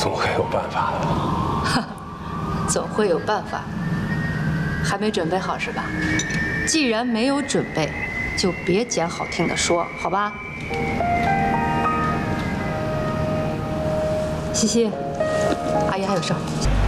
总会有办法的。 哈，总会有办法。还没准备好是吧？既然没有准备，就别捡好听的说，好吧？西西，阿姨还有事儿。